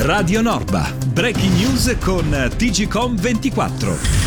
Radio Norba, breaking news con TGcom 24.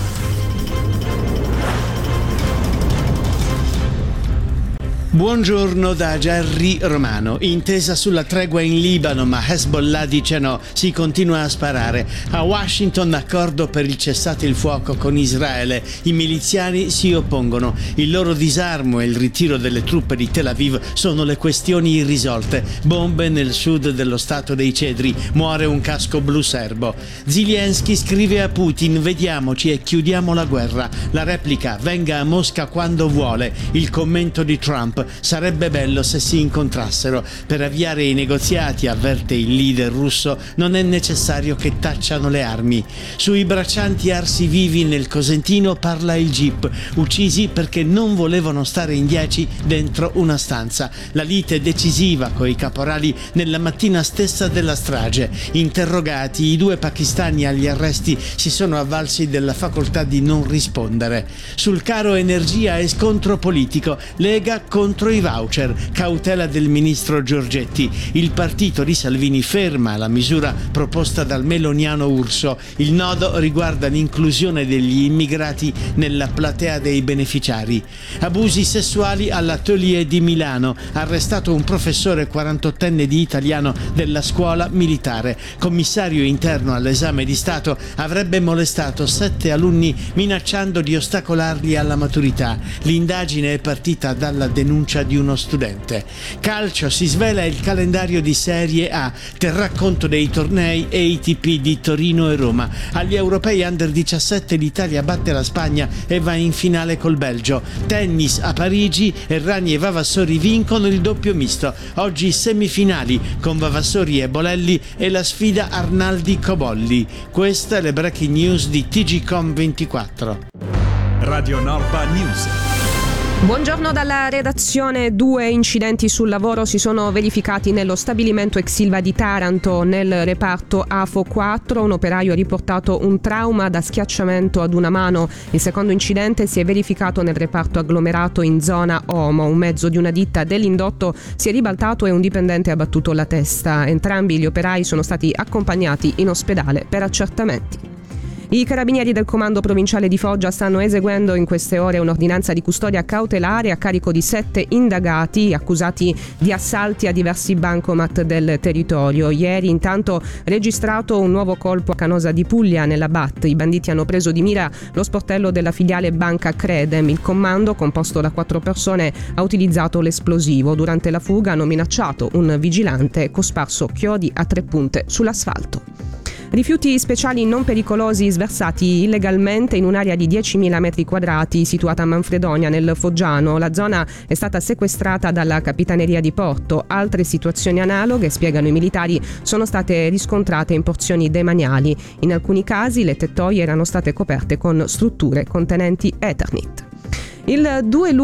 Buongiorno da Gerry Romano. Intesa sulla tregua in Libano, ma Hezbollah dice no, si continua a sparare. A Washington accordo per il cessate il fuoco con Israele. I miliziani si oppongono. Il loro disarmo e il ritiro delle truppe di Tel Aviv sono le questioni irrisolte. Bombe nel sud dello Stato dei Cedri. Muore un casco blu serbo. Zelensky scrive a Putin: vediamoci e chiudiamo la guerra. La replica: venga a Mosca quando vuole. Il commento di Trump: sarebbe bello se si incontrassero. Per avviare i negoziati, avverte il leader russo, non è necessario che tacciano le armi. Sui braccianti arsi vivi nel Cosentino parla il GIP, uccisi perché non volevano stare in 10 dentro una stanza. La lite decisiva coi caporali nella mattina stessa della strage. Interrogati, i 2 pakistani agli arresti si sono avvalsi della facoltà di non rispondere. Sul caro energia e scontro politico, Lega contro i voucher, cautela del ministro Giorgetti. Il partito di Salvini ferma la misura proposta dal meloniano Urso. Il nodo riguarda l'inclusione degli immigrati nella platea dei beneficiari. Abusi sessuali all'Atelier di Milano, arrestato un professore 48enne di italiano della scuola militare. Commissario interno all'esame di Stato avrebbe molestato 7 alunni minacciando di ostacolarli alla maturità. L'indagine è partita dalla denuncia di uno studente. Calcio, si svela il calendario di Serie A, terrà conto dei tornei ATP di Torino e Roma. Agli europei under 17 l'Italia batte la Spagna e va in finale col Belgio. Tennis a Parigi, Errani e Vavassori vincono il doppio misto. Oggi semifinali con Vavassori e Bolelli e la sfida Arnaldi-Cobolli. Queste le breaking news di TGcom 24. Radio Norba News. Buongiorno dalla redazione. 2 incidenti sul lavoro si sono verificati nello stabilimento ex Ilva di Taranto. Nel reparto AFO 4 un operaio ha riportato un trauma da schiacciamento ad una mano. Il secondo incidente si è verificato nel reparto agglomerato in zona Omo. Un mezzo di una ditta dell'indotto si è ribaltato e un dipendente ha battuto la testa. Entrambi gli operai sono stati accompagnati in ospedale per accertamenti. I carabinieri del comando provinciale di Foggia stanno eseguendo in queste ore un'ordinanza di custodia cautelare a carico di 7 indagati accusati di assalti a diversi bancomat del territorio. Ieri intanto registrato un nuovo colpo a Canosa di Puglia nella BAT. I banditi hanno preso di mira lo sportello della filiale Banca Credem. Il comando, composto da 4 persone, ha utilizzato l'esplosivo. Durante la fuga hanno minacciato un vigilante e cosparso chiodi a 3 punte sull'asfalto. Rifiuti speciali non pericolosi sversati illegalmente in un'area di 10.000 metri quadrati situata a Manfredonia nel Foggiano. La zona è stata sequestrata dalla Capitaneria di Porto. Altre situazioni analoghe, spiegano i militari, sono state riscontrate in porzioni demaniali. In alcuni casi le tettoie erano state coperte con strutture contenenti Eternit. Il 2